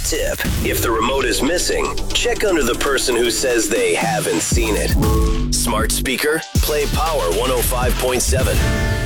Tip: if the remote is missing, check under the person who says they haven't seen it. Smart speaker, play Power 105.7.